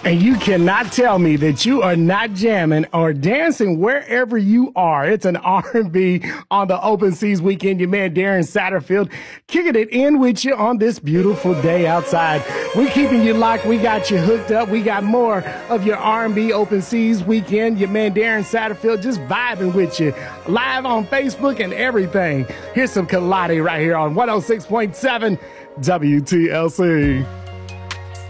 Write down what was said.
And you cannot tell me that you are not jamming or dancing wherever you are. It's an R&B on the Open Seas weekend. Your man Darren Satterfield kicking it in with you on this beautiful day outside. We're keeping you locked. We got you hooked up. We got more of your R&B Open Seas weekend. Your man Darren Satterfield just vibing with you live on Facebook and everything. Here's some Kaladi right here on 106.7 WTLC.